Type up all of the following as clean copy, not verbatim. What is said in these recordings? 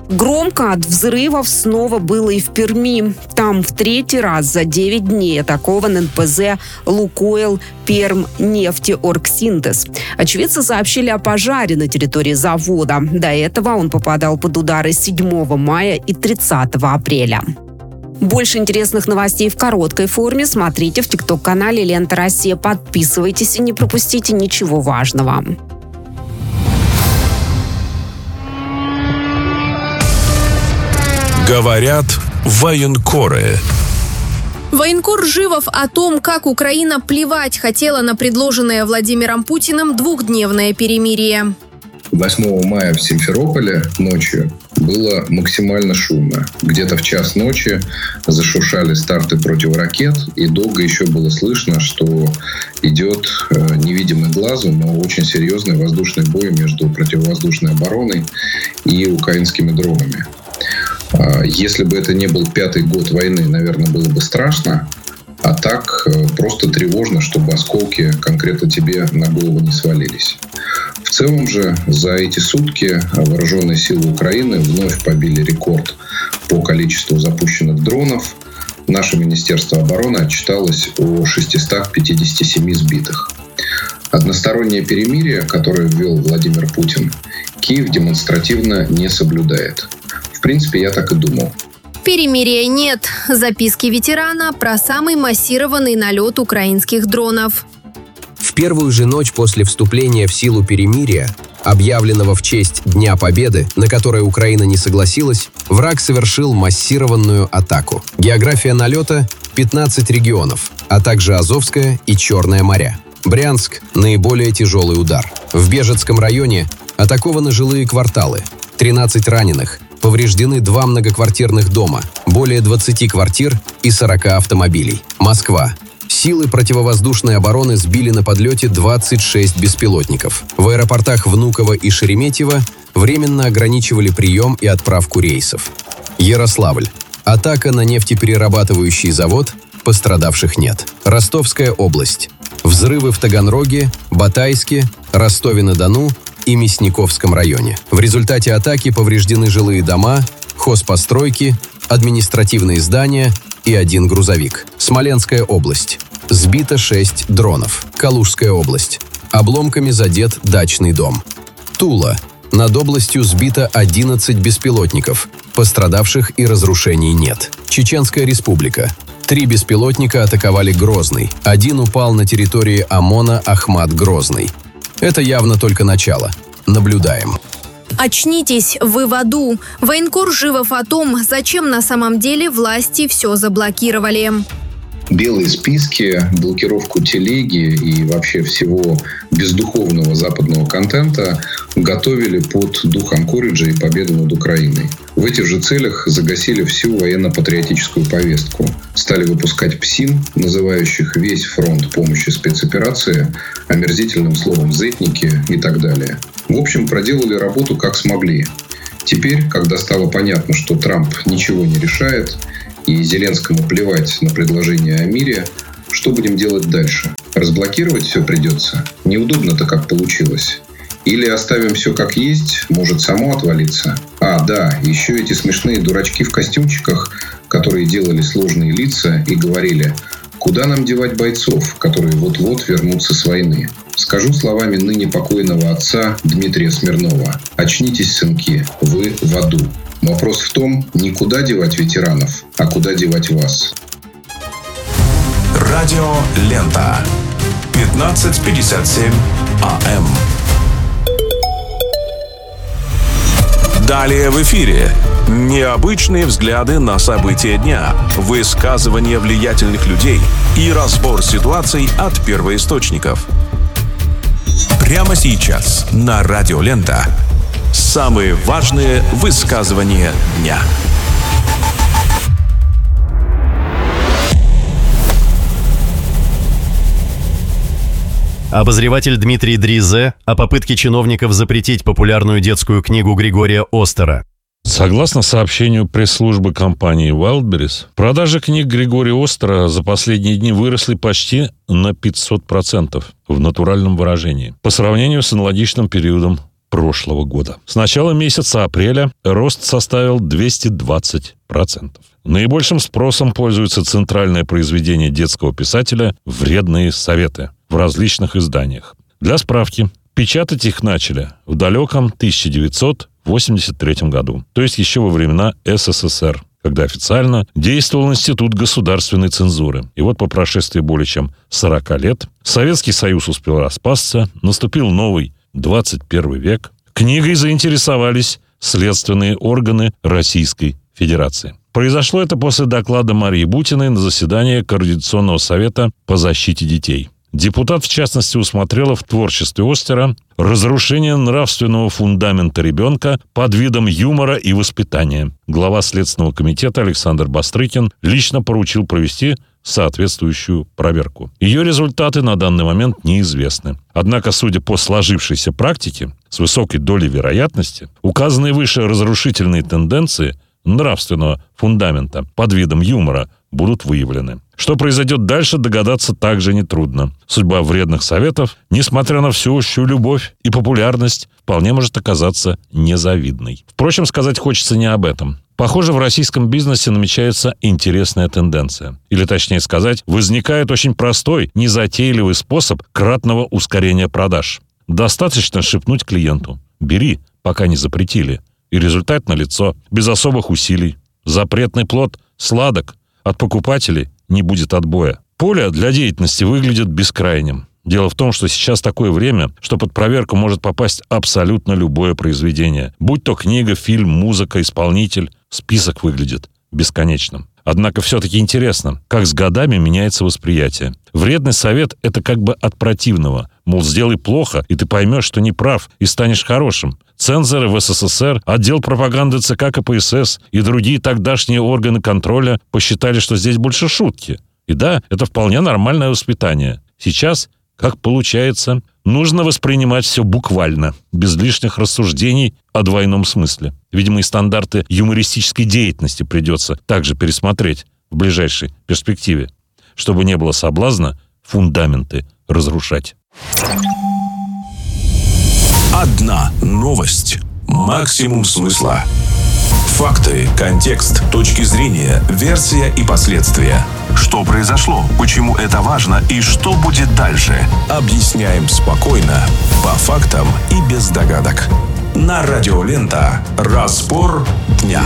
Громко от взрывов снова было и в Перми. Там в третий раз за 9 дней атакован НПЗ «Лукойл Пермнефтеоргсинтез». Очевидцы сообщили о пожаре на территории завода. До этого он попадал под удары 7 мая и 30 апреля. Больше интересных новостей в короткой форме смотрите в ТикТок-канале «Лента Россия». Подписывайтесь и не пропустите ничего важного. Говорят военкоры. Военкор Живов о том, как Украина плевать хотела на предложенное Владимиром Путиным двухдневное перемирие. 8 мая в Симферополе ночью было максимально шумно. Где-то в час ночи зашуршали старты противоракет, и долго еще было слышно, что идет невидимый глазу, но очень серьезный воздушный бой между противовоздушной обороной и украинскими дронами. Если бы это не был 5-й год войны, наверное, было бы страшно. А так просто тревожно, чтобы осколки конкретно тебе на голову не свалились. В целом же за эти сутки вооруженные силы Украины вновь побили рекорд по количеству запущенных дронов. Наше Министерство обороны отчиталось о 657 сбитых. Одностороннее перемирие, которое ввел Владимир Путин, Киев демонстративно не соблюдает. В принципе, я так и думал. Перемирия нет. Записки ветерана про самый массированный налет украинских дронов. В первую же ночь после вступления в силу перемирия, объявленного в честь Дня Победы, на которое Украина не согласилась, враг совершил массированную атаку. География налета – 15 регионов, а также Азовское и Черное моря. Брянск – наиболее тяжелый удар. В Бежецком районе атакованы жилые кварталы, 13 раненых, повреждены 2 многоквартирных дома, более 20 квартир и 40 автомобилей. Москва. Силы противовоздушной обороны сбили на подлете 26 беспилотников. В аэропортах Внуково и Шереметьево временно ограничивали прием и отправку рейсов. Ярославль. Атака на нефтеперерабатывающий завод, пострадавших нет. Ростовская область. Взрывы в Таганроге, Батайске, Ростове-на-Дону и Мясниковском районе. В результате атаки повреждены жилые дома, хозпостройки, административные здания и 1 грузовик. Смоленская область. Сбито 6 дронов. Калужская область. Обломками задет дачный дом. Тула. Над областью сбито 11 беспилотников. Пострадавших и разрушений нет. Чеченская республика. 3 беспилотника атаковали Грозный. 1 упал на территории ОМОНа Ахмат Грозный. Это явно только начало. Наблюдаем. Очнитесь, вы в аду. Военкор Живов о том, зачем на самом деле власти все заблокировали. Белые списки, блокировку телеги и вообще всего бездуховного западного контента готовили под дух Анкориджа и победу над Украиной. В этих же целях загасили всю военно-патриотическую повестку. Стали выпускать ПСИН, называющих весь фронт помощи спецоперации омерзительным словом «зетники» и так далее. В общем, проделали работу как смогли. Теперь, когда стало понятно, что Трамп ничего не решает, и Зеленскому плевать на предложение о мире, что будем делать дальше? Разблокировать все придется? Неудобно-то как получилось. Или оставим все как есть, может само отвалиться? А, да, еще эти смешные дурачки в костюмчиках, которые делали сложные лица и говорили: куда нам девать бойцов, которые вот-вот вернутся с войны? Скажу словами ныне покойного отца Дмитрия Смирнова: очнитесь, сынки, вы в аду. Вопрос в том, не куда девать ветеранов, а куда девать вас. Радио Лента. 15:57 АМ. Далее в эфире. Необычные взгляды на события дня, высказывания влиятельных людей и разбор ситуаций от первоисточников. Прямо сейчас на Радио Лента. Самые важные высказывания дня. Обозреватель Дмитрий Дризе о попытке чиновников запретить популярную детскую книгу Григория Остера. Согласно сообщению пресс-службы компании Wildberries, продажи книг Григория Остера за последние дни выросли почти на 500% в натуральном выражении по сравнению с аналогичным периодом прошлого года. С начала месяца апреля рост составил 220%. Наибольшим спросом пользуется центральное произведение детского писателя «Вредные советы» в различных изданиях. Для справки, печатать их начали в далеком 1983 году, то есть еще во времена СССР, когда официально действовал Институт государственной цензуры. И вот по прошествии более чем 40 лет Советский Союз успел распасться, наступил новый 21 век. Книгой заинтересовались следственные органы Российской Федерации. Произошло это после доклада Марии Бутиной на заседании Координационного совета по защите детей. Депутат, в частности, усмотрела в творчестве Остера разрушение нравственного фундамента ребенка под видом юмора и воспитания. Глава Следственного комитета Александр Бастрыкин лично поручил провести соответствующую проверку. Ее результаты на данный момент неизвестны. Однако, судя по сложившейся практике, с высокой долей вероятности, указанные выше разрушительные тенденции нравственного фундамента под видом юмора будут выявлены. Что произойдет дальше, догадаться также нетрудно. Судьба вредных советов, несмотря на всеобщую любовь и популярность, вполне может оказаться незавидной. Впрочем, сказать хочется не об этом. Похоже, в российском бизнесе намечается интересная тенденция. Или, точнее сказать, возникает очень простой, незатейливый способ кратного ускорения продаж. Достаточно шепнуть клиенту: «Бери, пока не запретили». И результат налицо, без особых усилий. Запретный плод сладок, от покупателей не будет отбоя. Поле для деятельности выглядит бескрайним. Дело в том, что сейчас такое время, что под проверку может попасть абсолютно любое произведение. Будь то книга, фильм, музыка, исполнитель. Список выглядит бесконечным. Однако все-таки интересно, как с годами меняется восприятие. Вредный совет – это как бы от противного. Мол, сделай плохо, и ты поймешь, что не прав, и станешь хорошим. Цензоры в СССР, отдел пропаганды ЦК КПСС и другие тогдашние органы контроля посчитали, что здесь больше шутки. И да, это вполне нормальное воспитание. Сейчас, как получается, нужно воспринимать все буквально, без лишних рассуждений о двойном смысле. Видимо, и стандарты юмористической деятельности придется также пересмотреть в ближайшей перспективе, чтобы не было соблазна фундаменты разрушать. Одна новость. Максимум смысла. Факты, контекст, точки зрения, версия и последствия. Что произошло, почему это важно и что будет дальше. Объясняем спокойно, по фактам и без догадок. На Радио Лента. Разбор дня.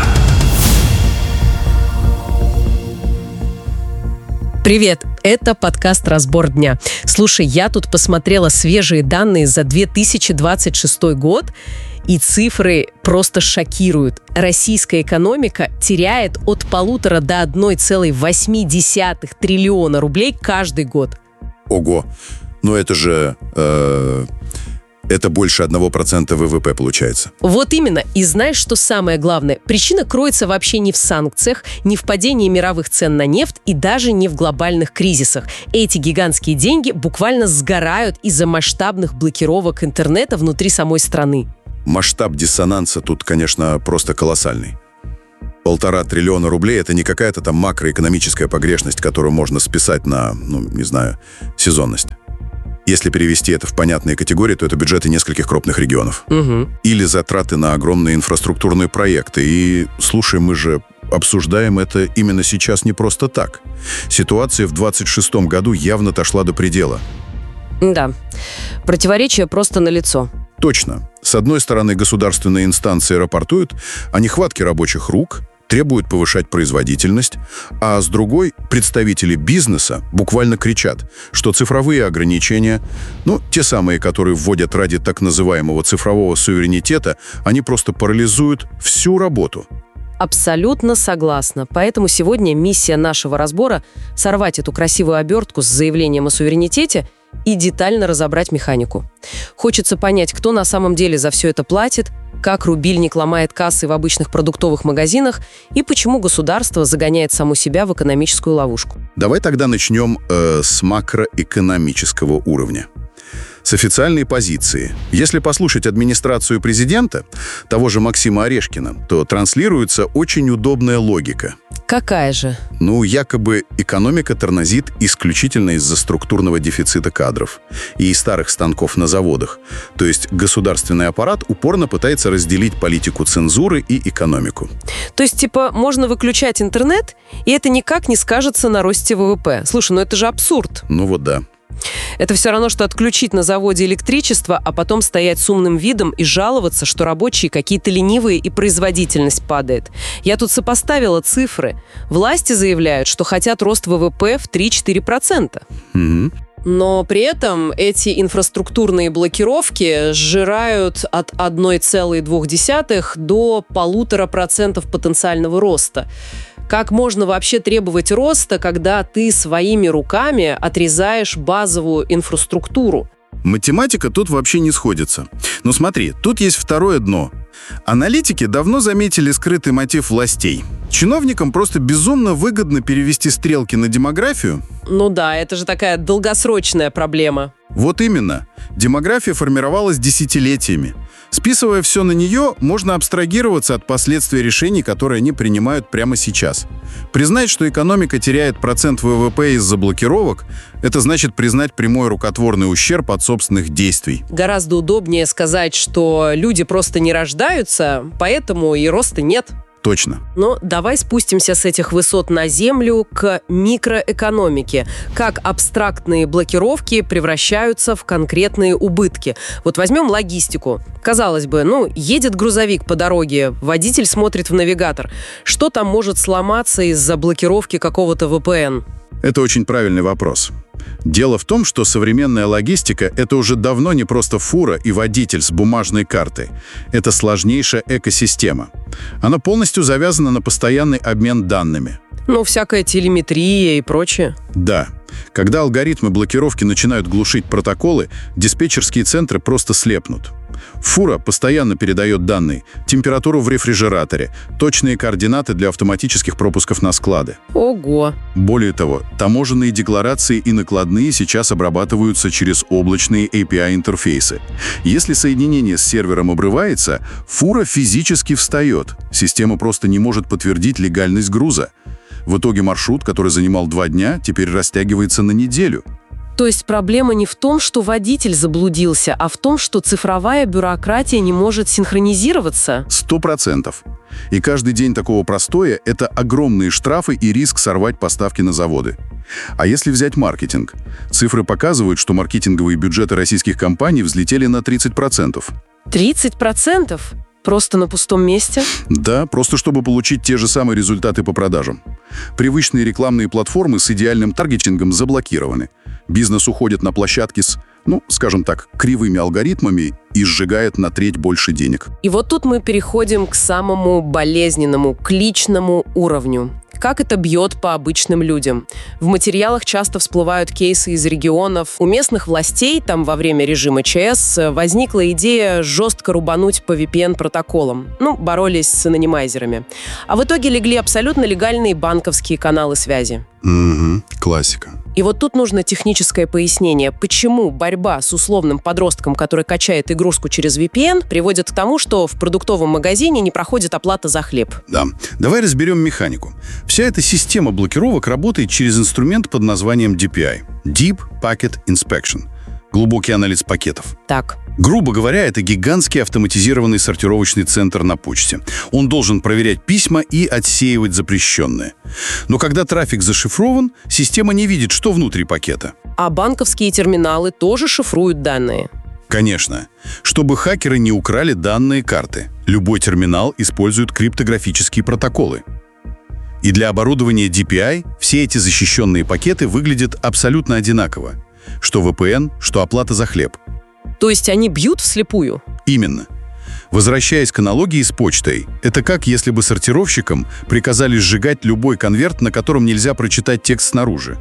Привет, это подкаст «Разбор дня». Слушай, я тут посмотрела свежие данные за 2026 год, и цифры просто шокируют. Российская экономика теряет от 1,5 до 1,8 триллиона рублей каждый год. Ого! Но это же... Это больше 1% ВВП получается. Вот именно. И знаешь, что самое главное? Причина кроется вообще не в санкциях, не в падении мировых цен на нефть и даже не в глобальных кризисах. Эти гигантские деньги буквально сгорают из-за масштабных блокировок интернета внутри самой страны. Масштаб диссонанса тут, конечно, просто колоссальный. 1,5 триллиона рублей – это не какая-то там макроэкономическая погрешность, которую можно списать на, сезонность. Если перевести это в понятные категории, то это бюджеты нескольких крупных регионов. Угу. Или затраты на огромные инфраструктурные проекты. И, слушай, мы же обсуждаем это именно сейчас не просто так. Ситуация в 2026 году явно дошла до предела. Да, противоречие просто налицо. Точно. С одной стороны, государственные инстанции рапортуют о нехватке рабочих рук, требуют повышать производительность, а с другой представители бизнеса буквально кричат, что цифровые ограничения, те самые, которые вводят ради так называемого цифрового суверенитета, они просто парализуют всю работу. Абсолютно согласна. Поэтому сегодня миссия нашего разбора – сорвать эту красивую обертку с заявлением о суверенитете и детально разобрать механику. Хочется понять, кто на самом деле за все это платит, как рубильник ломает кассы в обычных продуктовых магазинах и почему государство загоняет саму себя в экономическую ловушку. Давай тогда начнем с макроэкономического уровня. с официальной позиции. Если послушать администрацию президента, того же Максима Орешкина, то транслируется очень удобная логика. Какая же? Якобы экономика тормозит исключительно из-за структурного дефицита кадров и старых станков на заводах. То есть государственный аппарат упорно пытается разделить политику цензуры и экономику. То есть, можно выключать интернет, и это никак не скажется на росте ВВП. Слушай, это же абсурд. Да. Это все равно, что отключить на заводе электричество, а потом стоять с умным видом и жаловаться, что рабочие какие-то ленивые и производительность падает. Я тут сопоставила цифры. Власти заявляют, что хотят рост ВВП в 3-4%. Но при этом эти инфраструктурные блокировки сжирают от 1,2 до 1,5% потенциального роста. Как можно вообще требовать роста, когда ты своими руками отрезаешь базовую инфраструктуру? Математика тут вообще не сходится. Но смотри, тут есть второе дно. Аналитики давно заметили скрытый мотив властей. Чиновникам просто безумно выгодно перевести стрелки на демографию. Это же такая долгосрочная проблема. Вот именно. Демография формировалась десятилетиями. Списывая все на нее, можно абстрагироваться от последствий решений, которые они принимают прямо сейчас. Признать, что экономика теряет процент ВВП из-за блокировок, это значит признать прямой рукотворный ущерб от собственных действий. Гораздо удобнее сказать, что люди просто не рождаются, поэтому и роста нет. Точно. Но давай спустимся с этих высот на землю к микроэкономике. Как абстрактные блокировки превращаются в конкретные убытки. Вот возьмем логистику. Казалось бы, едет грузовик по дороге, водитель смотрит в навигатор. Что там может сломаться из-за блокировки какого-то VPN? Это очень правильный вопрос. Дело в том, что современная логистика – это уже давно не просто фура и водитель с бумажной картой. Это сложнейшая экосистема. Она полностью завязана на постоянный обмен данными. Всякая телеметрия и прочее. Да. Когда алгоритмы блокировки начинают глушить протоколы, диспетчерские центры просто слепнут. Фура постоянно передает данные, температуру в рефрижераторе, точные координаты для автоматических пропусков на склады. Ого! Более того, таможенные декларации и накладные сейчас обрабатываются через облачные API-интерфейсы. Если соединение с сервером обрывается, фура физически встает. Система просто не может подтвердить легальность груза. В итоге маршрут, который занимал 2 дня, теперь растягивается на неделю. То есть проблема не в том, что водитель заблудился, а в том, что цифровая бюрократия не может синхронизироваться? 100%. И каждый день такого простоя – это огромные штрафы и риск сорвать поставки на заводы. А если взять маркетинг? Цифры показывают, что маркетинговые бюджеты российских компаний взлетели на 30%. 30%? Просто на пустом месте? Да, просто чтобы получить те же самые результаты по продажам. Привычные рекламные платформы с идеальным таргетингом заблокированы. Бизнес уходит на площадки с, скажем так, кривыми алгоритмами и сжигает на треть больше денег. И вот тут мы переходим к самому болезненному, к личному уровню. Как это бьет по обычным людям? В материалах часто всплывают кейсы из регионов. У местных властей, там во время режима ЧС, возникла идея жестко рубануть по VPN-протоколам. Боролись с анонимайзерами. А в итоге легли абсолютно легальные банковские каналы связи. Классика. И вот тут нужно техническое пояснение, почему борьба с условным подростком, который качает игрушку через VPN, приводит к тому, что в продуктовом магазине не проходит оплата за хлеб. Да. Давай разберем механику. Вся эта система блокировок работает через инструмент под названием DPI – Deep Packet Inspection – глубокий анализ пакетов. Так. Грубо говоря, это гигантский автоматизированный сортировочный центр на почте. Он должен проверять письма и отсеивать запрещенные. Но когда трафик зашифрован, система не видит, что внутри пакета. А банковские терминалы тоже шифруют данные? Конечно. Чтобы хакеры не украли данные карты. Любой терминал использует криптографические протоколы. И для оборудования DPI все эти защищенные пакеты выглядят абсолютно одинаково. Что VPN, что оплата за хлеб. То есть они бьют вслепую? Именно. Возвращаясь к аналогии с почтой, это как если бы сортировщикам приказали сжигать любой конверт, на котором нельзя прочитать текст снаружи.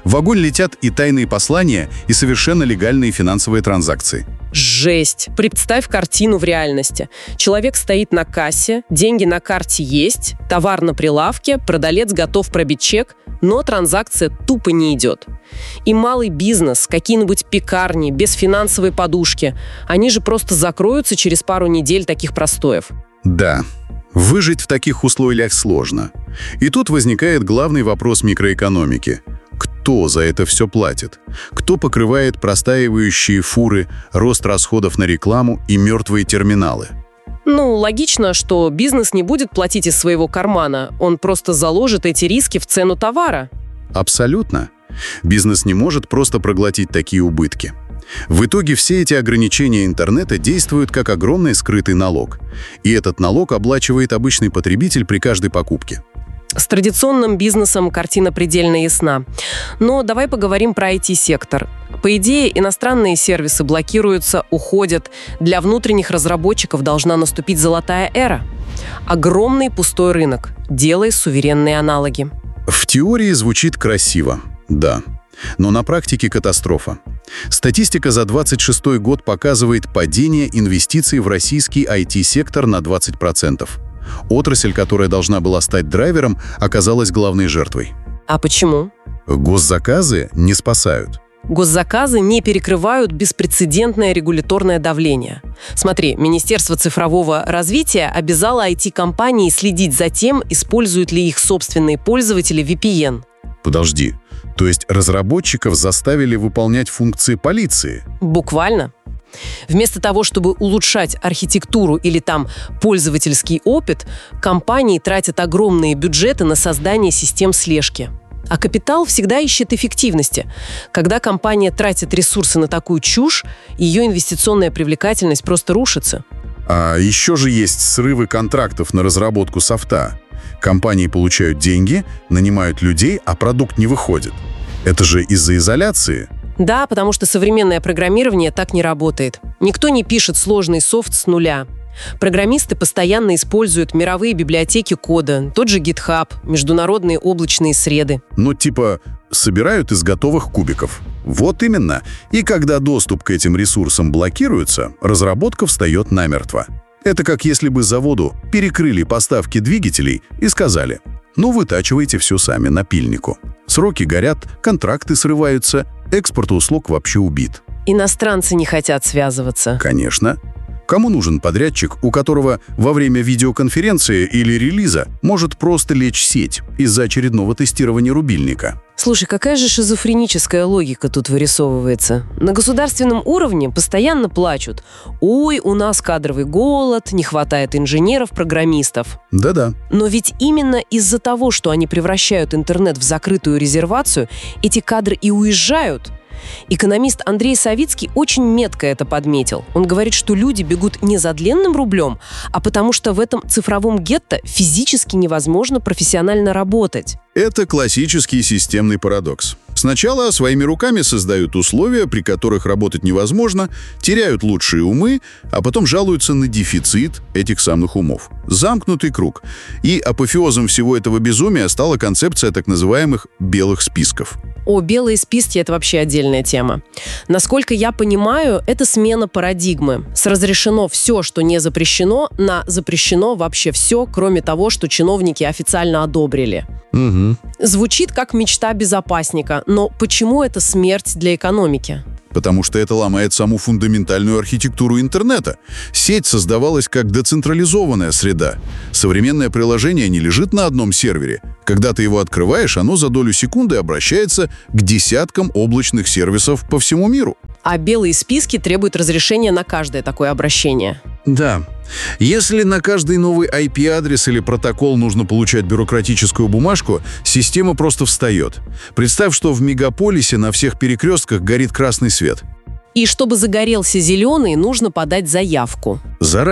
В огонь летят и тайные послания, и совершенно легальные финансовые транзакции. Жесть! Представь картину в реальности. Человек стоит на кассе, деньги на карте есть, товар на прилавке, продавец готов пробить чек, но транзакция тупо не идет. И малый бизнес, какие-нибудь пекарни, без финансовой подушки, они же просто закроются через пару недель таких простоев. Да, выжить в таких условиях сложно. И тут возникает главный вопрос микроэкономики. Кто за это все платит? Кто покрывает простаивающие фуры, рост расходов на рекламу и мертвые терминалы? Ну, логично, что бизнес не будет платить из своего кармана, он просто заложит эти риски в цену товара. Абсолютно. Бизнес не может просто проглотить такие убытки. В итоге все эти ограничения интернета действуют как огромный скрытый налог. И этот налог оплачивает обычный потребитель при каждой покупке. С традиционным бизнесом картина предельно ясна. Но давай поговорим про IT-сектор. По идее, иностранные сервисы блокируются, уходят. Для внутренних разработчиков должна наступить золотая эра. Огромный пустой рынок. Делай суверенные аналоги. В теории звучит красиво, да. Но на практике катастрофа. Статистика за 2026 год показывает падение инвестиций в российский IT-сектор на 20%. Отрасль, которая должна была стать драйвером, оказалась главной жертвой. А почему? Госзаказы не спасают. Госзаказы не перекрывают беспрецедентное регуляторное давление. Смотри, Министерство цифрового развития обязало IT-компании следить за тем, используют ли их собственные пользователи VPN. Подожди, то есть разработчиков заставили выполнять функции полиции? Буквально. Вместо того, чтобы улучшать архитектуру или там пользовательский опыт, компании тратят огромные бюджеты на создание систем слежки. А капитал всегда ищет эффективности. Когда компания тратит ресурсы на такую чушь, ее инвестиционная привлекательность просто рушится. А еще же есть срывы контрактов на разработку софта. Компании получают деньги, нанимают людей, а продукт не выходит. Это же из-за изоляции. Да, потому что современное программирование так не работает. Никто не пишет сложный софт с нуля. Программисты постоянно используют мировые библиотеки кода, тот же GitHub, международные облачные среды. Ну, типа, собирают из готовых кубиков. Вот именно. И когда доступ к этим ресурсам блокируется, разработка встает намертво. Это как если бы заводу перекрыли поставки двигателей и сказали: ну, вытачивайте все сами напильнику. Сроки горят, контракты срываются, экспорт услуг вообще убит. Иностранцы не хотят связываться. Конечно. Кому нужен подрядчик, у которого во время видеоконференции или релиза может просто лечь сеть из-за очередного тестирования рубильника? Слушай, какая же шизофреническая логика тут вырисовывается. На государственном уровне постоянно плачут: ой, у нас кадровый голод, не хватает инженеров, программистов. Да-да. Но ведь именно из-за того, что они превращают интернет в закрытую резервацию, эти кадры и уезжают. Экономист Андрей Савицкий очень метко это подметил. Он говорит, что люди бегут не за длинным рублем, а потому что в этом цифровом гетто физически невозможно профессионально работать. Это классический системный парадокс. Сначала своими руками создают условия, при которых работать невозможно, теряют лучшие умы, а потом жалуются на дефицит этих самых умов. Замкнутый круг. И апофеозом всего этого безумия стала концепция так называемых «белых списков». О, белые списки – это вообще отдельная тема. Насколько я понимаю, это смена парадигмы. С разрешено все, что не запрещено, на запрещено вообще все, кроме того, что чиновники официально одобрили. Угу. Звучит как мечта безопасника, но почему это смерть для экономики? Потому что это ломает саму фундаментальную архитектуру интернета. Сеть создавалась как децентрализованная среда. Современное приложение не лежит на одном сервере. Когда ты его открываешь, оно за долю секунды обращается к десяткам облачных сервисов по всему миру. А белые списки требуют разрешения на каждое такое обращение. Да. Если на каждый новый IP-адрес или протокол нужно получать бюрократическую бумажку, система просто встает. Представь, что в мегаполисе на всех перекрестках горит красный свет. И чтобы загорелся зеленый, нужно подать заявку. Заранее.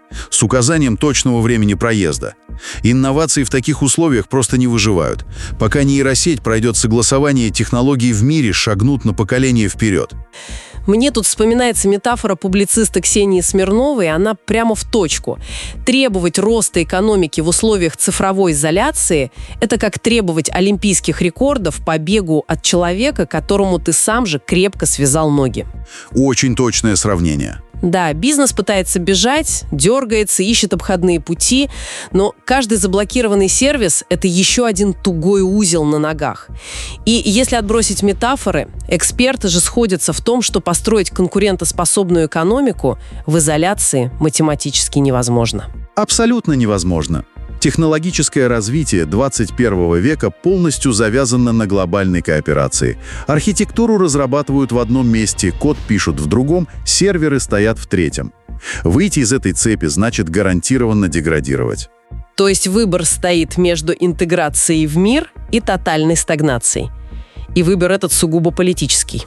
с указанием точного времени проезда. Инновации в таких условиях просто не выживают. Пока нейросеть пройдет согласование, технологий в мире шагнут на поколение вперед. Мне тут вспоминается метафора публициста Ксении Смирновой, она прямо в точку. Требовать роста экономики в условиях цифровой изоляции – это как требовать олимпийских рекордов по бегу от человека, которому ты сам же крепко связал ноги. Очень точное сравнение. Да, бизнес пытается бежать, дергается, ищет обходные пути, но каждый заблокированный сервис – это еще один тугой узел на ногах. И если отбросить метафоры, эксперты же сходятся в том, что построить конкурентоспособную экономику в изоляции математически невозможно. Абсолютно невозможно. Технологическое развитие 21 века полностью завязано на глобальной кооперации. Архитектуру разрабатывают в одном месте, код пишут в другом, серверы стоят в третьем. Выйти из этой цепи значит гарантированно деградировать. То есть выбор стоит между интеграцией в мир и тотальной стагнацией. И выбор этот сугубо политический.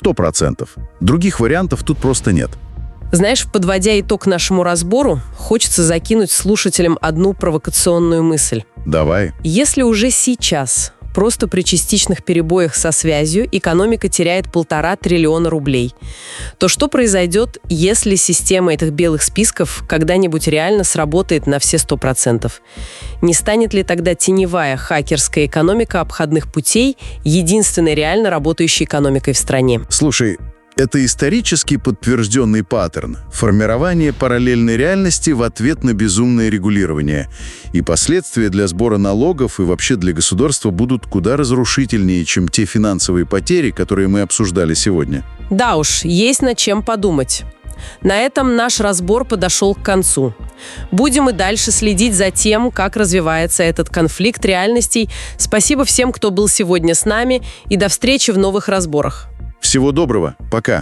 100%. Других вариантов тут просто нет. Знаешь, подводя итог нашему разбору, хочется закинуть слушателям одну провокационную мысль. Давай. Если уже сейчас, просто при частичных перебоях со связью, экономика теряет 1,5 триллиона рублей, то что произойдет, если система этих белых списков когда-нибудь реально сработает на все 100%? Не станет ли тогда теневая хакерская экономика обходных путей единственной реально работающей экономикой в стране? Слушай, это исторически подтвержденный паттерн – формирование параллельной реальности в ответ на безумное регулирование. И последствия для сбора налогов и вообще для государства будут куда разрушительнее, чем те финансовые потери, которые мы обсуждали сегодня. Да уж, есть над чем подумать. На этом наш разбор подошел к концу. Будем и дальше следить за тем, как развивается этот конфликт реальностей. Спасибо всем, кто был сегодня с нами, и до встречи в новых разборах. Всего доброго. Пока.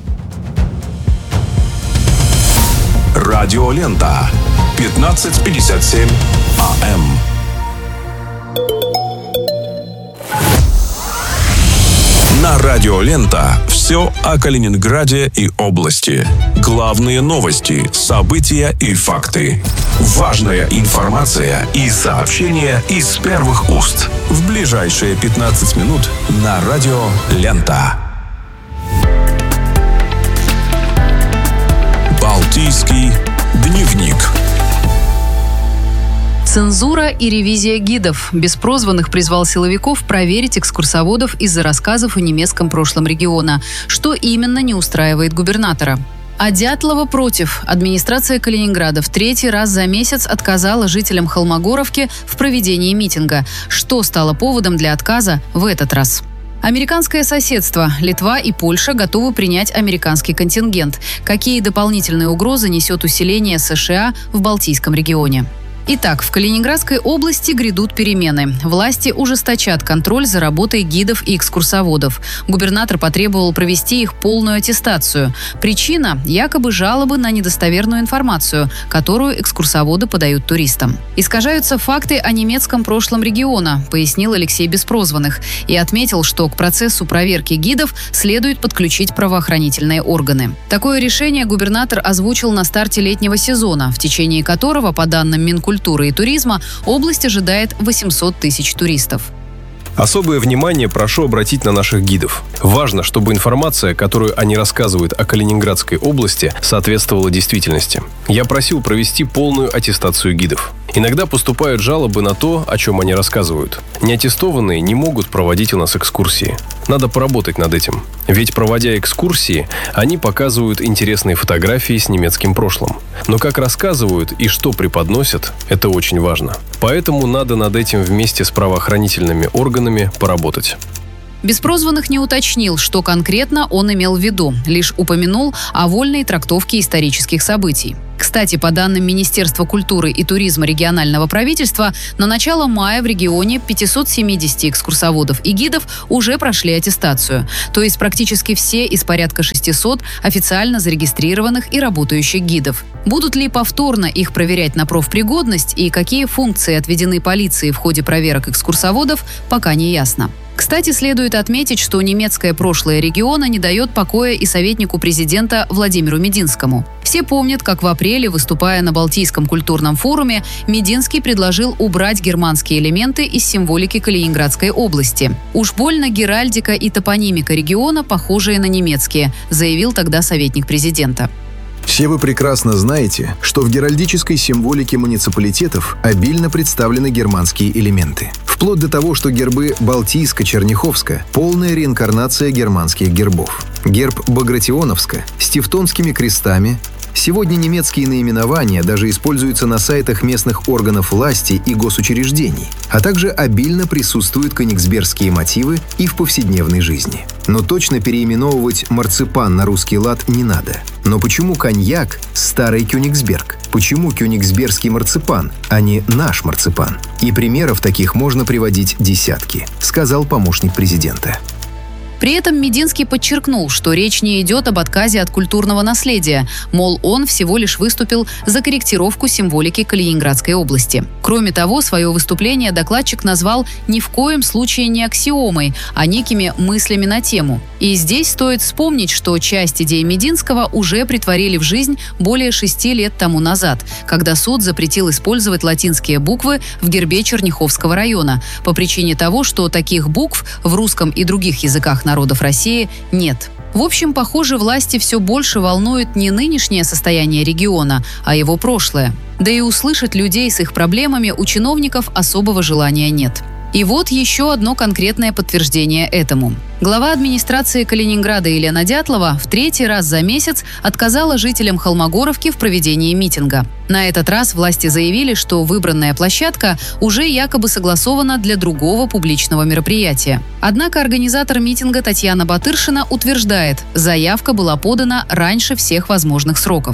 Радиолента. 15:57 АМ. На Радиолента все о Калининграде и области. Главные новости, события и факты. Важная информация и сообщения из первых уст. В ближайшие 15 минут на Радиолента. Балтийский дневник. Цензура и ревизия гидов. Беспрозванных призвал силовиков проверить экскурсоводов из-за рассказов о немецком прошлом региона. Что именно не устраивает губернатора? А Дятлова против. Администрация Калининграда в 3-й раз за месяц отказала жителям Холмогоровки в проведении митинга. Что стало поводом для отказа в этот раз? Американское соседство. Литва и Польша готовы принять американский контингент. Какие дополнительные угрозы несет усиление США в Балтийском регионе? Итак, в Калининградской области грядут перемены. Власти ужесточат контроль за работой гидов и экскурсоводов. Губернатор потребовал провести их полную аттестацию. Причина – якобы жалобы на недостоверную информацию, которую экскурсоводы подают туристам. Искажаются факты о немецком прошлом региона, пояснил Алексей Беспрозванных, и отметил, что к процессу проверки гидов следует подключить правоохранительные органы. Такое решение губернатор озвучил на старте летнего сезона, в течение которого, по данным Минкультуры и туризма, область ожидает 800 тысяч туристов. Особое внимание прошу обратить на наших гидов. Важно, чтобы информация, которую они рассказывают о Калининградской области, соответствовала действительности. Я просил провести полную аттестацию гидов. Иногда поступают жалобы на то, о чем они рассказывают. Неаттестованные не могут проводить у нас экскурсии. Надо поработать над этим. Ведь, проводя экскурсии, они показывают интересные фотографии с немецким прошлым. Но как рассказывают и что преподносят, это очень важно. Поэтому надо над этим вместе с правоохранительными органами поработать. Беспрозванных не уточнил, что конкретно он имел в виду, лишь упомянул о вольной трактовке исторических событий. Кстати, по данным Министерства культуры и туризма регионального правительства, на начало мая в регионе 570 экскурсоводов и гидов уже прошли аттестацию. То есть практически все из порядка 600 официально зарегистрированных и работающих гидов. Будут ли повторно их проверять на профпригодность и какие функции отведены полиции в ходе проверок экскурсоводов, пока не ясно. Кстати, следует отметить, что немецкое прошлое региона не дает покоя и советнику президента Владимиру Мединскому. Все помнят, как в апреле, выступая на Балтийском культурном форуме, Мединский предложил убрать германские элементы из символики Калининградской области. «Уж больно геральдика и топонимика региона похожие на немецкие», заявил тогда советник президента. Все вы прекрасно знаете, что в геральдической символике муниципалитетов обильно представлены германские элементы. Вплоть до того, что гербы Балтийско-Черняховска – полная реинкарнация германских гербов. Герб Багратионовска с тевтонскими крестами. Сегодня немецкие наименования даже используются на сайтах местных органов власти и госучреждений, а также обильно присутствуют кёнигсбергские мотивы и в повседневной жизни. Но точно переименовывать марципан на русский лад не надо. Но почему коньяк – старый Кёнигсберг? Почему кёнигсбергский марципан, а не наш марципан? И примеров таких можно приводить десятки, сказал помощник президента. При этом Мединский подчеркнул, что речь не идет об отказе от культурного наследия, мол, он всего лишь выступил за корректировку символики Калининградской области. Кроме того, свое выступление докладчик назвал ни в коем случае не аксиомой, а некими мыслями на тему. И здесь стоит вспомнить, что часть идей Мединского уже претворили в жизнь более 6 лет тому назад, когда суд запретил использовать латинские буквы в гербе Черняховского района по причине того, что таких букв в русском и других языках народов России нет. В общем, похоже, власти все больше волнует не нынешнее состояние региона, а его прошлое. Да и услышать людей с их проблемами у чиновников особого желания нет. И вот еще одно конкретное подтверждение этому. Глава администрации Калининграда Елена Дятлова в 3-й раз за месяц отказала жителям Холмогоровки в проведении митинга. На этот раз власти заявили, что выбранная площадка уже якобы согласована для другого публичного мероприятия. Однако организатор митинга Татьяна Батыршина утверждает, заявка была подана раньше всех возможных сроков.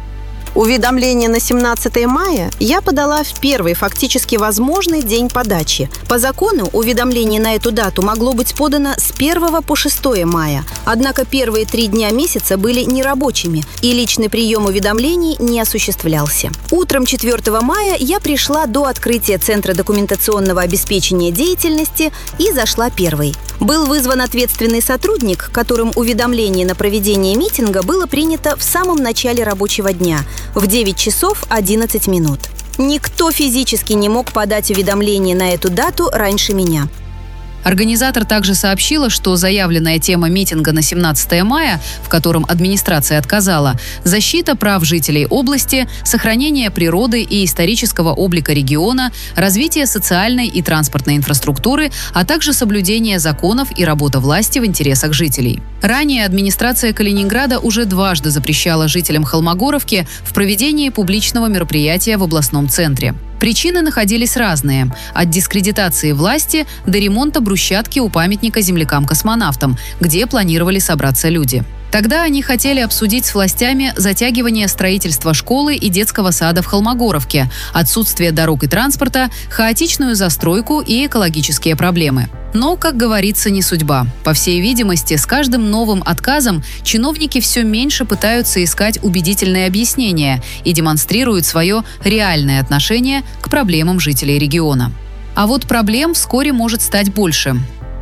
Уведомление на 17 мая я подала в первый фактически возможный день подачи. По закону уведомление на эту дату могло быть подано с 1 по 6 мая. Однако первые 3 дня месяца были нерабочими, и личный прием уведомлений не осуществлялся. Утром 4 мая я пришла до открытия Центра документационного обеспечения деятельности и зашла первой. Был вызван ответственный сотрудник, которым уведомление на проведение митинга было принято в самом начале рабочего дня – в 9 часов 11 минут. Никто физически не мог подать уведомление на эту дату раньше меня. Организатор также сообщила, что заявленная тема митинга на 17 мая, в котором администрация отказала, защита прав жителей области, сохранение природы и исторического облика региона, развитие социальной и транспортной инфраструктуры, а также соблюдение законов и работа власти в интересах жителей. Ранее администрация Калининграда уже дважды запрещала жителям Холмогоровки в проведении публичного мероприятия в областном центре. Причины находились разные – от дискредитации власти до ремонта брусчатки у памятника землякам-космонавтам, где планировали собраться люди. Тогда они хотели обсудить с властями затягивание строительства школы и детского сада в Холмогоровке, отсутствие дорог и транспорта, хаотичную застройку и экологические проблемы. Но, как говорится, не судьба. По всей видимости, с каждым новым отказом чиновники все меньше пытаются искать убедительные объяснения и демонстрируют свое реальное отношение к проблемам жителей региона. А вот проблем вскоре может стать больше.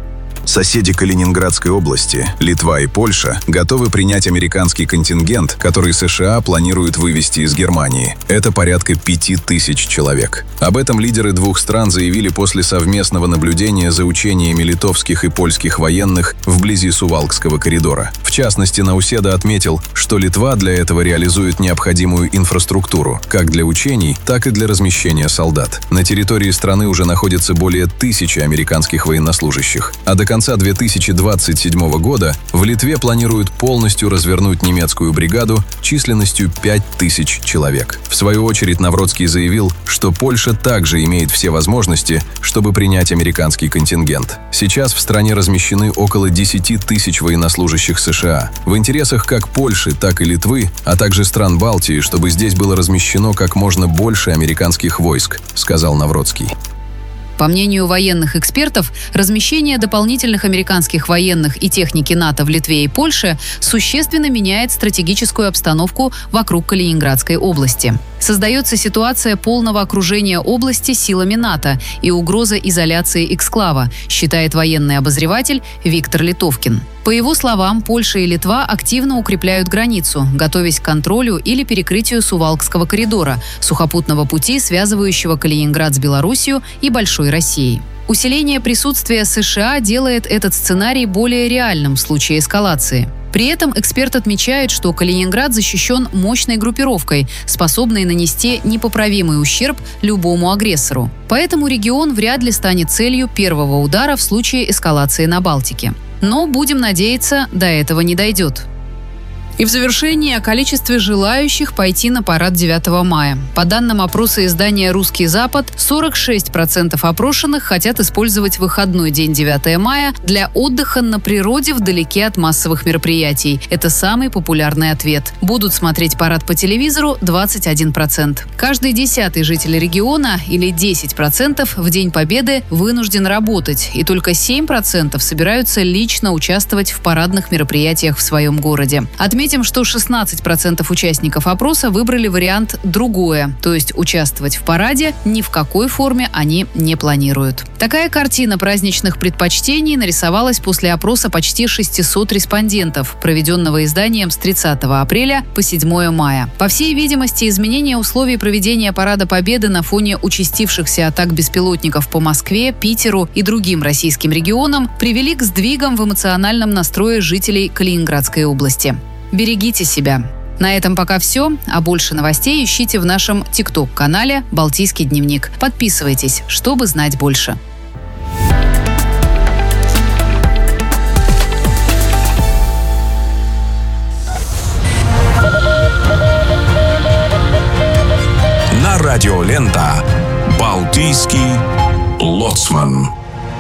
Соседи Калининградской области, Литва и Польша, готовы принять американский контингент, который США планируют вывести из Германии. Это порядка 5000 человек. Об этом лидеры двух стран заявили после совместного наблюдения за учениями литовских и польских военных вблизи Сувалкского коридора. В частности, Науседа отметил, что Литва для этого реализует необходимую инфраструктуру, как для учений, так и для размещения солдат. На территории страны уже находится более 1000 американских военнослужащих, а до конца 2027 года в Литве планируют полностью развернуть немецкую бригаду численностью 5000 человек. В свою очередь Навроцкий заявил, что Польша также имеет все возможности, чтобы принять американский контингент. Сейчас в стране размещены около 10 тысяч военнослужащих США. В интересах как Польши, так и Литвы, а также стран Балтии, чтобы здесь было размещено как можно больше американских войск, сказал Навроцкий. По мнению военных экспертов, размещение дополнительных американских военных и техники НАТО в Литве и Польше существенно меняет стратегическую обстановку вокруг Калининградской области. Создается ситуация полного окружения области силами НАТО и угроза изоляции эксклава, считает военный обозреватель Виктор Литовкин. По его словам, Польша и Литва активно укрепляют границу, готовясь к контролю или перекрытию Сувалкского коридора, сухопутного пути, связывающего Калининград с Белоруссией и Большой Россией. Усиление присутствия США делает этот сценарий более реальным в случае эскалации. При этом эксперт отмечает, что Калининград защищен мощной группировкой, способной нанести непоправимый ущерб любому агрессору. Поэтому регион вряд ли станет целью первого удара в случае эскалации на Балтике. Но, будем надеяться, до этого не дойдет. И в завершении о количестве желающих пойти на парад 9 мая. По данным опроса издания «Русский Запад», 46% опрошенных хотят использовать выходной день 9 мая для отдыха на природе вдалеке от массовых мероприятий. Это самый популярный ответ. Будут смотреть парад по телевизору 21%. Каждый 10-й житель региона, или 10%, в День Победы вынужден работать, и только 7% собираются лично участвовать в парадных мероприятиях в своем городе. Отметим, что 16% участников опроса выбрали вариант «другое», то есть участвовать в параде ни в какой форме они не планируют. Такая картина праздничных предпочтений нарисовалась после опроса почти 600 респондентов, проведенного изданием с 30 апреля по 7 мая. По всей видимости, изменение условий проведения Парада Победы на фоне участившихся атак беспилотников по Москве, Питеру и другим российским регионам привели к сдвигам в эмоциональном настрое жителей Калининградской области. Берегите себя. На этом пока все, а больше новостей ищите в нашем ТикТок-канале «Балтийский дневник». Подписывайтесь, чтобы знать больше. На радио «Лента» «Балтийский лоцман».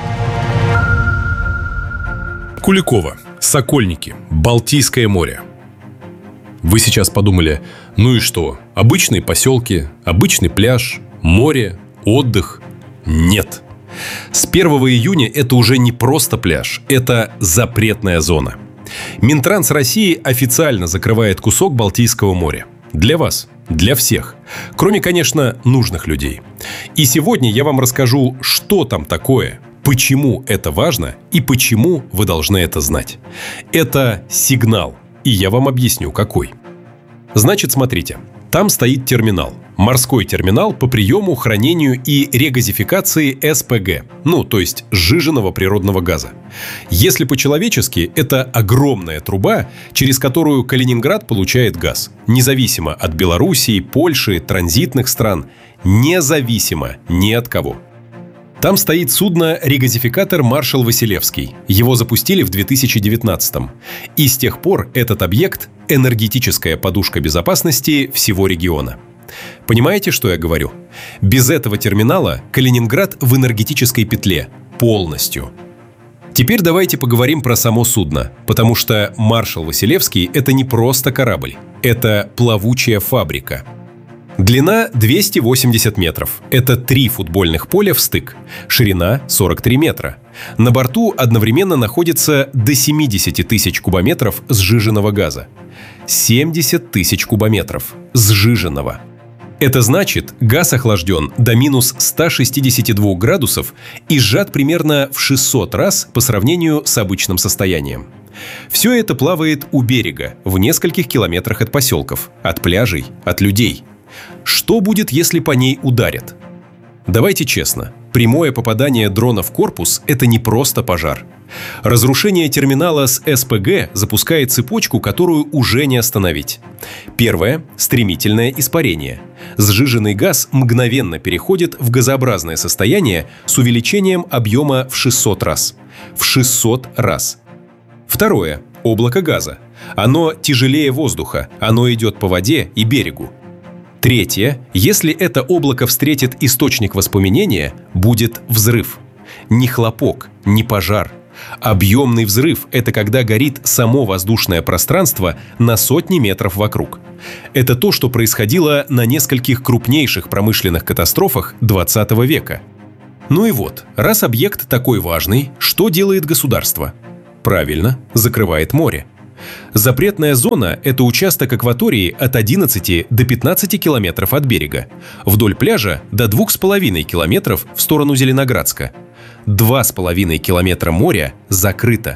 Куликово, Сокольники, Балтийское море. Вы сейчас подумали, ну и что? Обычные поселки, обычный пляж, море, отдых? Нет. С 1 июня это уже не просто пляж, это запретная зона. Минтранс России официально закрывает кусок Балтийского моря. Для вас, для всех. Кроме, конечно, нужных людей. И сегодня я вам расскажу, что там такое, почему это важно и почему вы должны это знать. Это сигнал. И я вам объясню, какой. Значит, смотрите. Там стоит терминал. Морской терминал по приему, хранению и регазификации СПГ. То есть сжиженного природного газа. Если по-человечески, это огромная труба, через которую Калининград получает газ. Независимо от Белоруссии, Польши, транзитных стран. Независимо ни от кого. Там стоит судно-регазификатор «Маршал Василевский». Его запустили в 2019-м. И с тех пор этот объект – энергетическая подушка безопасности всего региона. Понимаете, что я говорю? Без этого терминала Калининград в энергетической петле. Полностью. Теперь давайте поговорим про само судно, потому что «Маршал Василевский» – это не просто корабль. Это плавучая фабрика. Длина 280 метров. Это 3 футбольных поля в стык. Ширина 43 метра. На борту одновременно находится до 70 тысяч кубометров сжиженного газа. 70 тысяч кубометров сжиженного. Это значит, газ охлажден до минус 162 градусов и сжат примерно в 600 раз по сравнению с обычным состоянием. Все это плавает у берега, в нескольких километрах от поселков, от пляжей, от людей. Что будет, если по ней ударят? Давайте честно, прямое попадание дрона в корпус – это не просто пожар. Разрушение терминала с СПГ запускает цепочку, которую уже не остановить. Первое – стремительное испарение. Сжиженный газ мгновенно переходит в газообразное состояние с увеличением объема в 600 раз. В 600 раз. Второе – облако газа. Оно тяжелее воздуха, оно идет по воде и берегу. Третье. Если это облако встретит источник воспламенения, будет взрыв. Не хлопок, не пожар. Объемный взрыв – это когда горит само воздушное пространство на сотни метров вокруг. Это то, что происходило на нескольких крупнейших промышленных катастрофах 20 века. Ну и вот, раз объект такой важный, что делает государство? Правильно, закрывает море. Запретная зона – это участок акватории от 11 до 15 километров от берега. Вдоль пляжа до 2,5 километров в сторону Зеленоградска. 2,5 километра моря закрыто.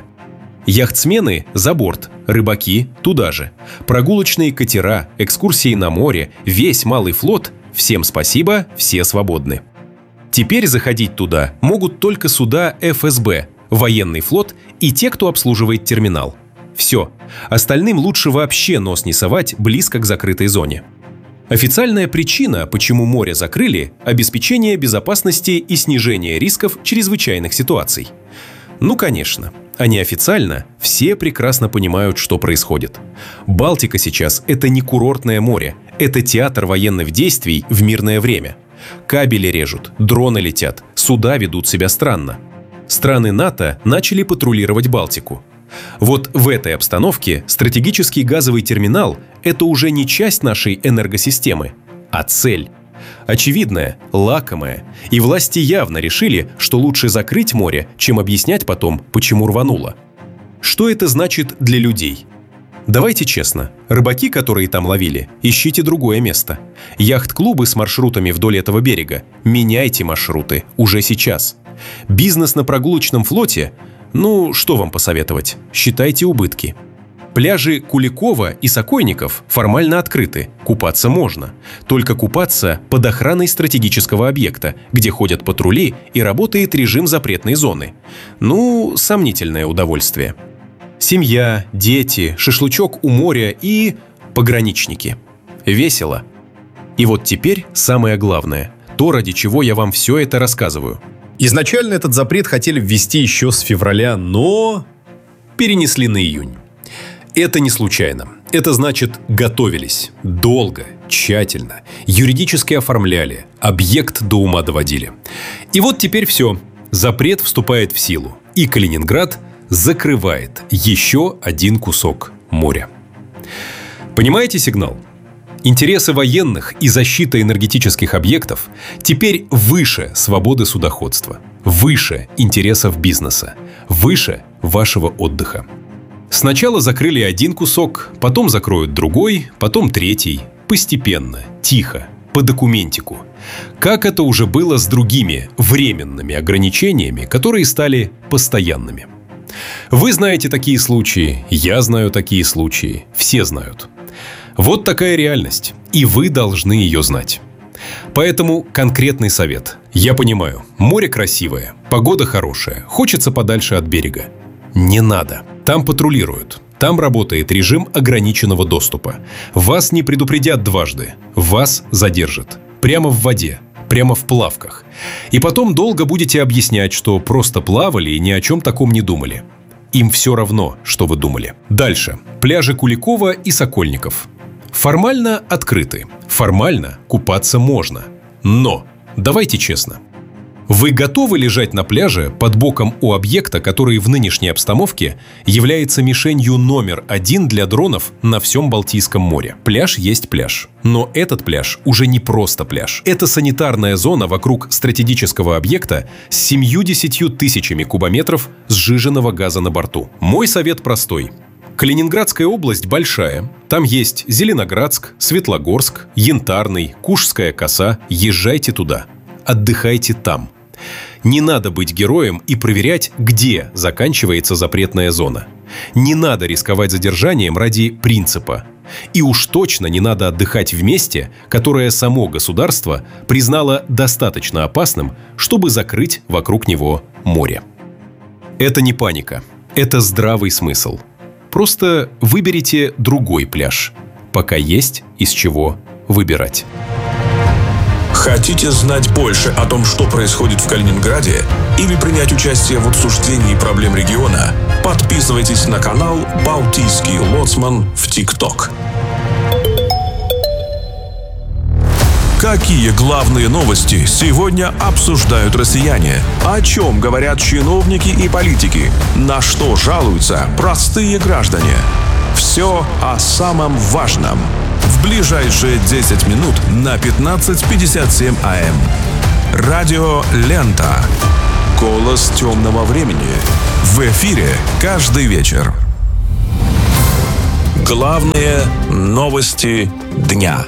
Яхтсмены – за борт, рыбаки – туда же. Прогулочные катера, экскурсии на море, весь малый флот – всем спасибо, все свободны. Теперь заходить туда могут только суда ФСБ, военный флот и те, кто обслуживает терминал. Все. Остальным лучше вообще нос не совать близко к закрытой зоне. Официальная причина, почему море закрыли – обеспечение безопасности и снижение рисков чрезвычайных ситуаций. Ну, конечно. А неофициально все прекрасно понимают, что происходит. Балтика сейчас – это не курортное море, это театр военных действий в мирное время. Кабели режут, дроны летят, суда ведут себя странно. Страны НАТО начали патрулировать Балтику. Вот в этой обстановке стратегический газовый терминал – это уже не часть нашей энергосистемы, а цель. Очевидная, лакомая, и власти явно решили, что лучше закрыть море, чем объяснять потом, почему рвануло. Что это значит для людей? Давайте честно, рыбаки, которые там ловили, ищите другое место. Яхт-клубы с маршрутами вдоль этого берега, меняйте маршруты уже сейчас. Бизнес на прогулочном флоте – ну, что вам посоветовать? Считайте убытки. Пляжи Куликова и Сокольников формально открыты, купаться можно. Только купаться под охраной стратегического объекта, где ходят патрули и работает режим запретной зоны. Ну, сомнительное удовольствие. Семья, дети, шашлычок у моря и пограничники. Весело. И вот теперь самое главное, то, ради чего я вам все это рассказываю. Изначально этот запрет хотели ввести еще с февраля, но перенесли на июнь. Это не случайно. Это значит, готовились. Долго, тщательно. Юридически оформляли. Объект до ума доводили. И вот теперь все. Запрет вступает в силу. И Калининград закрывает еще один кусок моря. Понимаете сигнал? Интересы военных и защита энергетических объектов теперь выше свободы судоходства, выше интересов бизнеса, выше вашего отдыха. Сначала закрыли один кусок, потом закроют другой, потом третий, постепенно, тихо, по документику. Как это уже было с другими временными ограничениями, которые стали постоянными. Вы знаете такие случаи, я знаю такие случаи, все знают. Вот такая реальность, и вы должны ее знать. Поэтому конкретный совет. Я понимаю, море красивое, погода хорошая, хочется подальше от берега. Не надо. Там патрулируют. Там работает режим ограниченного доступа. Вас не предупредят дважды. Вас задержат. Прямо в воде. Прямо в плавках. И потом долго будете объяснять, что просто плавали и ни о чем таком не думали. Им все равно, что вы думали. Дальше. Пляжи Куликова и Сокольников. Формально открыты. Формально купаться можно. Но, давайте честно. Вы готовы лежать на пляже под боком у объекта, который в нынешней обстановке является мишенью номер 1 для дронов на всем Балтийском море? Пляж есть пляж. Но этот пляж уже не просто пляж. Это санитарная зона вокруг стратегического объекта с 70 тысячами кубометров сжиженного газа на борту. Мой совет простой. Калининградская область большая. Там есть Зеленоградск, Светлогорск, Янтарный, Кушская коса. Езжайте туда. Отдыхайте там. Не надо быть героем и проверять, где заканчивается запретная зона. Не надо рисковать задержанием ради принципа. И уж точно не надо отдыхать в месте, которое само государство признало достаточно опасным, чтобы закрыть вокруг него море. Это не паника. Это здравый смысл. Просто выберите другой пляж, пока есть из чего выбирать. Хотите знать больше о том, что происходит в Калининграде, или принять участие в обсуждении проблем региона? Подписывайтесь на канал «Балтийский лоцман» в ТикТок. Какие главные новости сегодня обсуждают россияне? О чем говорят чиновники и политики? На что жалуются простые граждане? Все о самом важном. В ближайшие 10 минут на 15:57 АМ. Радио «Лента». Голос темного времени. В эфире каждый вечер. Главные новости дня.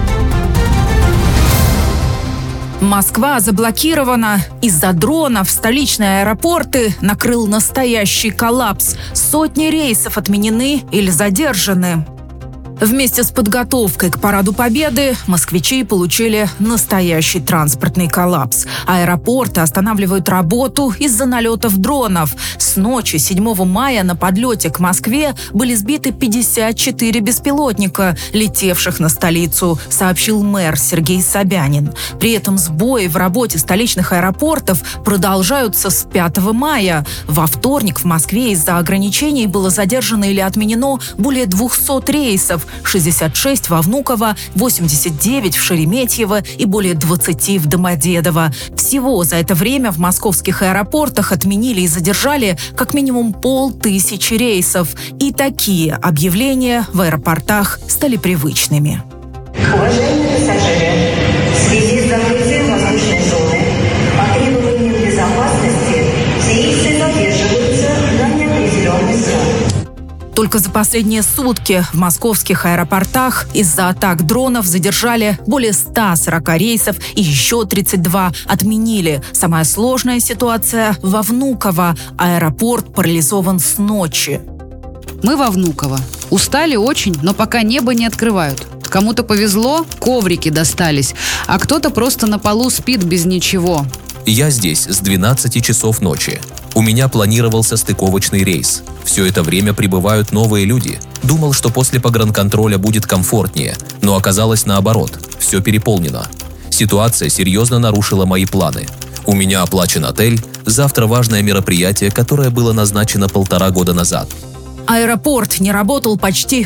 Москва заблокирована. Из-за дронов столичные аэропорты накрыл настоящий коллапс. Сотни рейсов отменены или задержаны. Вместе с подготовкой к Параду Победы москвичи получили настоящий транспортный коллапс. Аэропорты останавливают работу из-за налетов дронов. С ночи 7 мая на подлете к Москве были сбиты 54 беспилотника, летевших на столицу, сообщил мэр Сергей Собянин. При этом сбои в работе столичных аэропортов продолжаются с 5 мая. Во вторник в Москве из-за ограничений было задержано или отменено более 200 рейсов, 66 во Внуково, 89 в Шереметьево и более 20 в Домодедово. Всего за это время в московских аэропортах отменили и задержали как минимум 500 рейсов. И такие объявления в аэропортах стали привычными. Уважаемые пассажиры, в связи с закрытием воздушной зоны по требованиям безопасности все рейсы задерживаются на неопределенный срок. Только за последние сутки в московских аэропортах из-за атак дронов задержали более 140 рейсов и еще 32 отменили. Самая сложная ситуация во Внуково. Аэропорт парализован с ночи. Мы во Внуково. Устали очень, но пока небо не открывают. Кому-то повезло, коврики достались, а кто-то просто на полу спит без ничего. Я здесь с 12 часов ночи. У меня планировался стыковочный рейс. Все это время прибывают новые люди. Думал, что после погранконтроля будет комфортнее, но оказалось наоборот. Все переполнено. Ситуация серьезно нарушила мои планы. У меня оплачен отель, завтра важное мероприятие, которое было назначено 1,5 года назад. Аэропорт не работал почти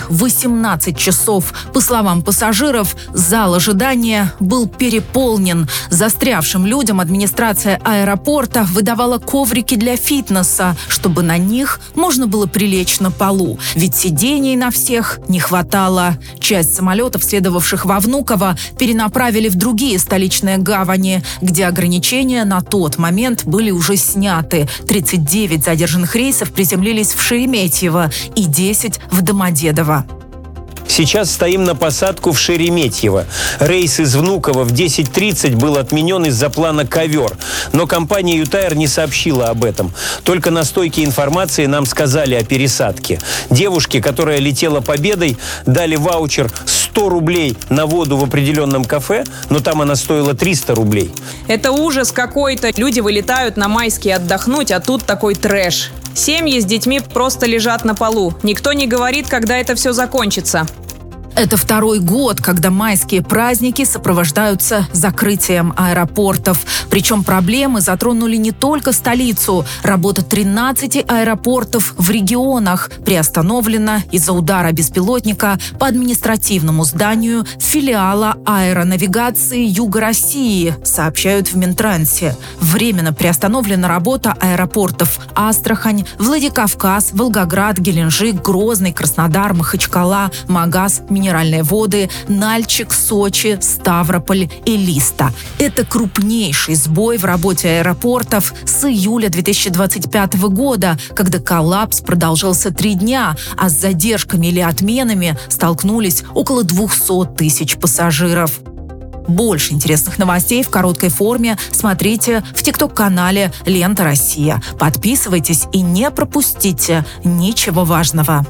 18 часов. По словам пассажиров, зал ожидания был переполнен. Застрявшим людям администрация аэропорта выдавала коврики для фитнеса, чтобы на них можно было прилечь на полу. Ведь сидений на всех не хватало. Часть самолетов, следовавших во Внуково, перенаправили в другие столичные гавани, где ограничения на тот момент были уже сняты. 39 задержанных рейсов приземлились в Шереметьево и 10 в Домодедово. Сейчас стоим на посадку в Шереметьево. Рейс из Внуково в 10:30 был отменен из-за плана «Ковер». Но компания «Ютаир» не сообщила об этом. Только на стойке информации нам сказали о пересадке. Девушке, которая летела Победой, дали ваучер 100 рублей на воду в определенном кафе, но там она стоила 300 рублей. Это ужас какой-то. Люди вылетают на майские отдохнуть, а тут такой трэш. Семьи с детьми просто лежат на полу. Никто не говорит, когда это все закончится. Это второй год, когда майские праздники сопровождаются закрытием аэропортов. Причем проблемы затронули не только столицу. Работа 13 аэропортов в регионах приостановлена из-за удара беспилотника по административному зданию филиала аэронавигации Юга России, сообщают в Минтрансе. Временно приостановлена работа аэропортов Астрахань, Владикавказ, Волгоград, Геленджик, Грозный, Краснодар, Махачкала, Магаз, Минеральные воды, Нальчик, Сочи, Ставрополь и Листа. Это крупнейший сбой в работе аэропортов с июля 2025 года, когда коллапс продолжался 3 дня, а с задержками или отменами столкнулись около 200 тысяч пассажиров. Больше интересных новостей в короткой форме смотрите в ТикТок-канале «Лента Россия». Подписывайтесь и не пропустите ничего важного.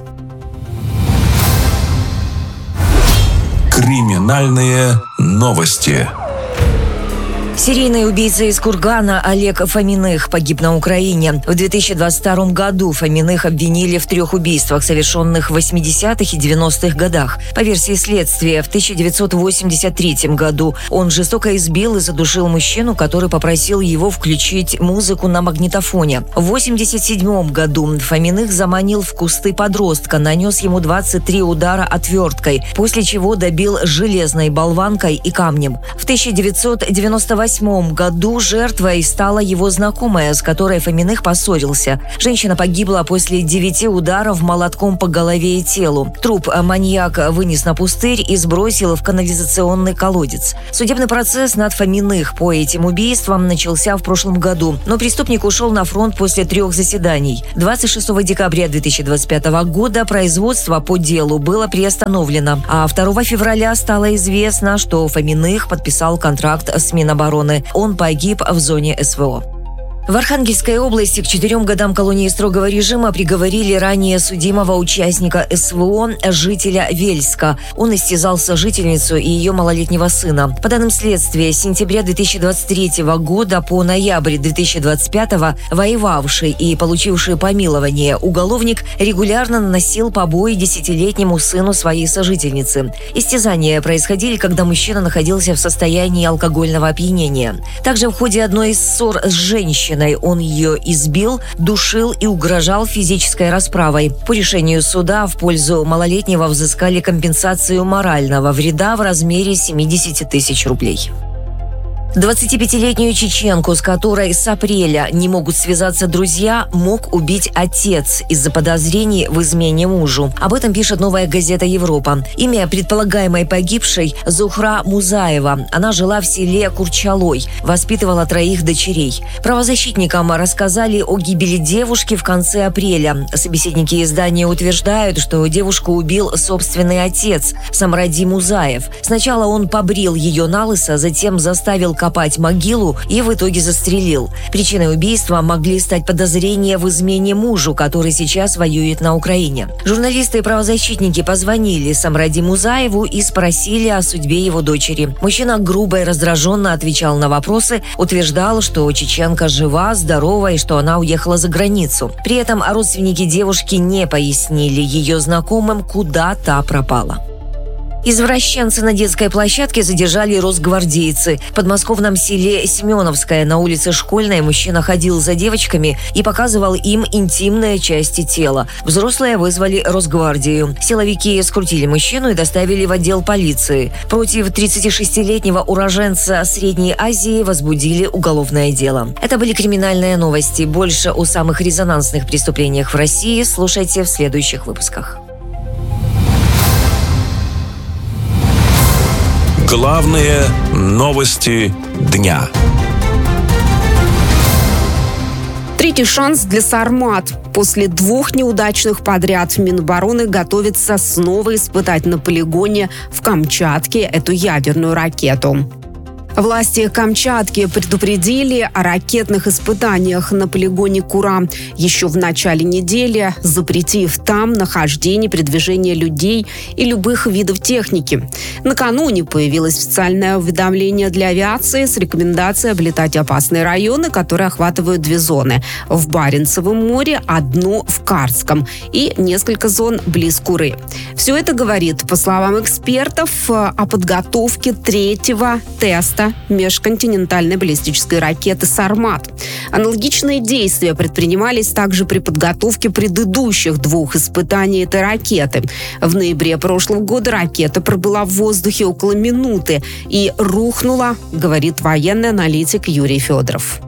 Криминальные новости. Серийный убийца из Кургана Олег Фоминых погиб на Украине. В 2022 году Фоминых обвинили в 3 убийствах, совершенных в 80-х и 90-х годах. По версии следствия, в 1983 году он жестоко избил и задушил мужчину, который попросил его включить музыку на магнитофоне. В 1987 году Фоминых заманил в кусты подростка, нанес ему 23 удара отверткой, после чего добил железной болванкой и камнем. В 1998 2008 году жертвой стала его знакомая, с которой Фоминых поссорился. Женщина погибла после 9 ударов молотком по голове и телу. Труп маньяк вынес на пустырь и сбросил в канализационный колодец. Судебный процесс над Фоминых по этим убийствам начался в прошлом году, но преступник ушел на фронт после 3 заседаний. 26 декабря 2025 года производство по делу было приостановлено, а 2 февраля стало известно, что Фоминых подписал контракт с Минобороны. Он погиб в зоне СВО. В Архангельской области к 4 годам колонии строгого режима приговорили ранее судимого участника СВО, жителя Вельска. Он истязал сожительницу и ее малолетнего сына. По данным следствия, с сентября 2023 года по ноябрь 2025 воевавший и получивший помилование уголовник регулярно наносил побои 10-летнему сыну своей сожительницы. Истязания происходили, когда мужчина находился в состоянии алкогольного опьянения. Также в ходе одной из ссор с женщиной он ее избил, душил и угрожал физической расправой. По решению суда в пользу малолетнего взыскали компенсацию морального вреда в размере 70 тысяч рублей. 25-летнюю чеченку, с которой с апреля не могут связаться друзья, мог убить отец из-за подозрений в измене мужу. Об этом пишет «Новая газета Европа». Имя предполагаемой погибшей – Зухра Музаева. Она жила в селе Курчалой, воспитывала 3 дочерей. Правозащитникам рассказали о гибели девушки в конце апреля. Собеседники издания утверждают, что девушку убил собственный отец Самради Музаев. Сначала он побрил ее налысо, затем заставил копать могилу и в итоге застрелил. Причиной убийства могли стать подозрения в измене мужу, который сейчас воюет на Украине. Журналисты и правозащитники позвонили Самради Музаеву и спросили о судьбе его дочери. Мужчина грубо и раздраженно отвечал на вопросы, утверждал, что чеченка жива, здорова и что она уехала за границу. При этом родственники девушки не пояснили ее знакомым, куда та пропала. Извращенцы на детской площадке задержали росгвардейцы. В подмосковном селе Семеновское на улице Школьной мужчина ходил за девочками и показывал им интимные части тела. Взрослые вызвали Росгвардию. Силовики скрутили мужчину и доставили в отдел полиции. Против 36-летнего уроженца Средней Азии возбудили уголовное дело. Это были криминальные новости. Больше о самых резонансных преступлениях в России слушайте в следующих выпусках. Главные новости дня. Третий шанс для «Сармат». После 2 неудачных подряд Минобороны готовится снова испытать на полигоне в Камчатке эту ядерную ракету. Власти Камчатки предупредили о ракетных испытаниях на полигоне Кура еще в начале недели, запретив там нахождение, передвижение людей и любых видов техники. Накануне появилось официальное уведомление для авиации с рекомендацией облетать опасные районы, которые охватывают 2 зоны – в Баренцевом море, 1 в Карском и несколько зон близ Куры. Все это говорит, по словам экспертов, о подготовке 3-го теста межконтинентальной баллистической ракеты «Сармат». Аналогичные действия предпринимались также при подготовке предыдущих 2 испытаний этой ракеты. В ноябре прошлого года ракета пробыла в воздухе около минуты и рухнула, говорит военный аналитик Юрий Федоров.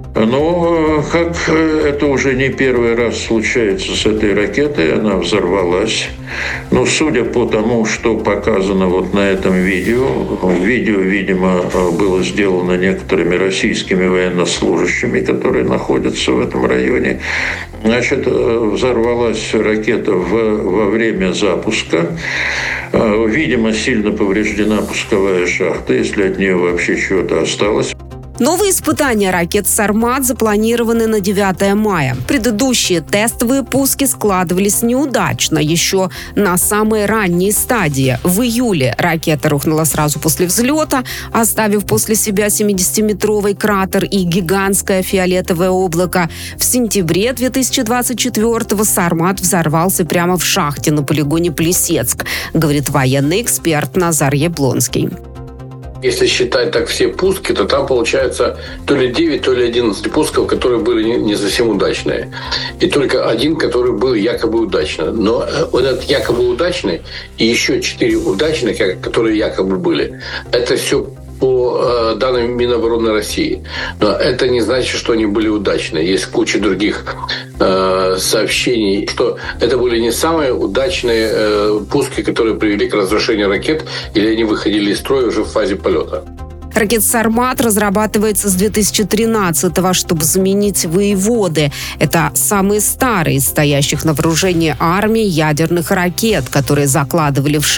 Но как это уже не первый раз случается с этой ракетой, она взорвалась. Но судя по тому, что показано вот на этом видео, видимо, было сделано некоторыми российскими военнослужащими, которые находятся в этом районе. Значит, взорвалась ракета во время запуска. Видимо, сильно повреждена пусковая шахта, если от нее вообще чего-то осталось. Новые испытания ракет «Сармат» запланированы на 9 мая. Предыдущие тестовые пуски складывались неудачно еще на самой ранней стадии. В июле ракета рухнула сразу после взлета, оставив после себя 70-метровый кратер и гигантское фиолетовое облако. В сентябре 2024-го «Сармат» взорвался прямо в шахте на полигоне Плесецк, говорит военный эксперт Назар Яблонский. Если считать так все пуски, то там получается то ли 9, то ли 11 пусков, которые были не совсем удачные. И только 1, который был якобы удачный. Но вот этот якобы удачный и еще 4 удачных, которые якобы были, это все по данным Минобороны России. Но это не значит, что они были удачные. Есть куча других сообщений, что это были не самые удачные пуски, которые привели к разрушению ракет, или они выходили из строя уже в фазе полета. Ракета «Сармат» разрабатывается с 2013-го, чтобы заменить «Воеводы». Это самые старые из стоящих на вооружении армии ядерных ракет, которые закладывали в